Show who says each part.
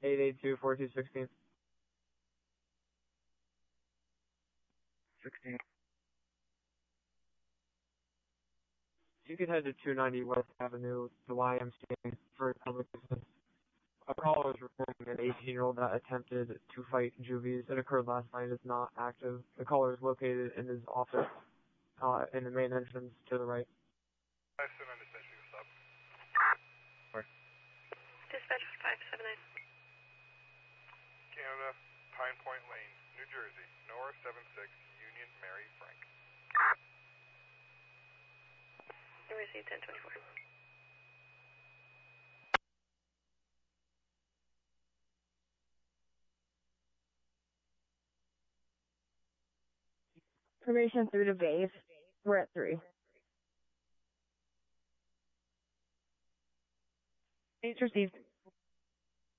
Speaker 1: 882-4216.
Speaker 2: 16.
Speaker 1: You could head to 290 West Avenue, the YMCA, for public business. A caller is reporting an 18-year-old that attempted to fight juvies. It occurred last night. Is not active. The caller is located in his office, in the main entrance to the right.
Speaker 3: I assume I'm dispatching this up.
Speaker 4: Dispatch 579.
Speaker 3: Canada, Pine Point Lane, New Jersey, Nora 76, Union Mary Frank.
Speaker 4: Received 1024.
Speaker 5: Information through to base. We're at 3. Base received.